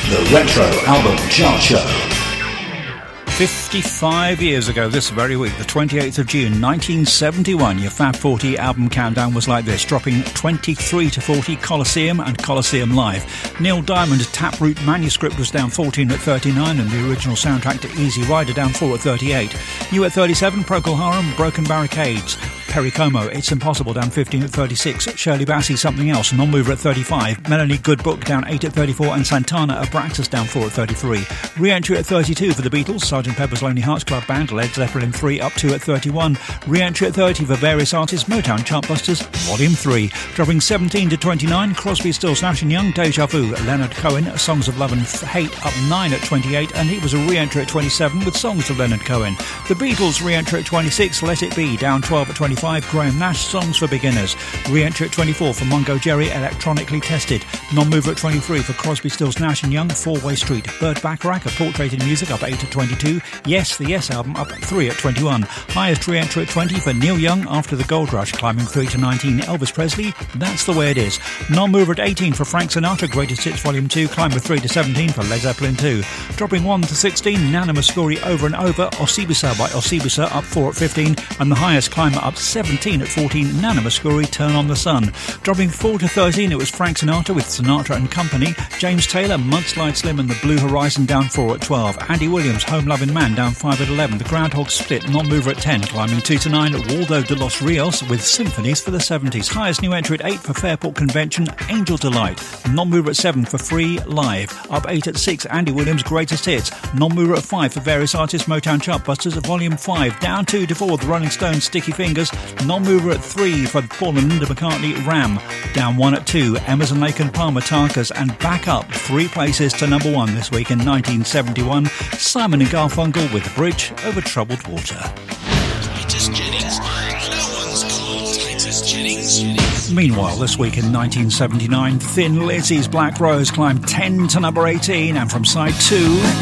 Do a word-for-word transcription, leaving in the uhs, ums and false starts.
The Retro Album Chart Show. fifty-five years ago this very week, the twenty-eighth of June nineteen seventy-one, your Fab forty album countdown was like this, dropping twenty-three to forty Colosseum and Colosseum Live. Neil Diamond's Taproot Manuscript was down fourteen at thirty-nine, and the original soundtrack to Easy Rider down four at thirty-eight. New at thirty-seven, Procol Harum, Broken Barricades. Perry Como, It's Impossible, down fifteen at thirty-six. Shirley Bassey, Something Else, Non-Mover at thirty-five. Melanie Goodbook, down eight at thirty-four. And Santana, Abraxas, down four at thirty-three. Re-entry at thirty-two for the Beatles, Sergeant Pepper's Lonely Hearts Club Band, Led Zeppelin three, up two at thirty-one. Re-entry at thirty for various artists, Motown Chartbusters, Volume three. Dropping seventeen to twenty-nine, Crosby, Stills, Nash and Young, Deja Vu. Leonard Cohen, Songs of Love and Hate, up nine at twenty-eight. And he was a re-entry at twenty-seven with Songs of Leonard Cohen. The Beatles re-entry at twenty-six, Let It Be, down twelve at twenty-five. Graham Nash, Songs for Beginners. Re-entry at twenty-four for Mungo Jerry, Electronically Tested. Non-mover at twenty-three for Crosby, Stills, Nash and Young, Four-Way Street. Burt Bacharach, A Portrait in Music, up eight at twenty-two. Yes, the Yes album, up three at twenty-one. Highest re-entry at twenty for Neil Young, After the Gold Rush, climbing three to nineteen. Elvis Presley, That's the Way It Is. Non-mover at eighteen for Frank Sinatra, Greatest Hits Volume two, climbing three to seventeen for Led Zeppelin two. Dropping one to sixteen, Nana Mouskouri, Over and Over, Osibusa by Osibusa, up four at fifteen. And the highest climber up seventeen at fourteen, Nana Mouskouri, Turn on the Sun. Dropping four to thirteen, it was Frank Sinatra with Sinatra and Company. James Taylor, Mudslide Slim and the Blue Horizon, down four at twelve. Andy Williams, Home Loving Man, down five at eleven. The Groundhog Split, Non-mover at ten, climbing two to nine. Waldo de los Rios with Symphonies for the seventies. Highest new entry at eight for Fairport Convention, Angel Delight. Non-mover at seven for Free Live. Up eight at six, Andy Williams, Greatest Hits. Non-mover at five for various artists, Motown Chartbusters, Volume five. Down two to four, The Rolling Stones, Sticky Fingers. Non-mover at three for Paul and Linda McCartney, Ram. Down one at two, Emerson, Lake and Palmer, Tarkas. And back up three places to number one this week in nineteen seventy-one, Simon and Garfunkel with The Bridge Over Troubled Water. Titus Jennings. No one's called Titus Jennings. Meanwhile, this week in nineteen seventy-nine, Thin Lizzy's Black Rose climbed ten to number eighteen, and from side two...